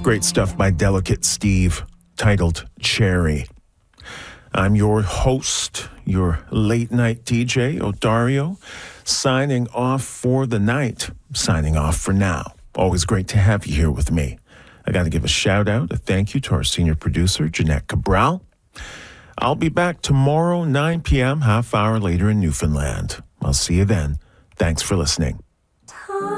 Great stuff by Delicate Steve, titled Cherry. I'm your host, your late night DJ, Odario, signing off for the night, signing off for now. Always great to have you here with me. I got to give a shout out, a thank you to our senior producer, Jeanette Cabral. I'll be back tomorrow, 9 p.m., half hour later in Newfoundland. I'll see you then. Thanks for listening.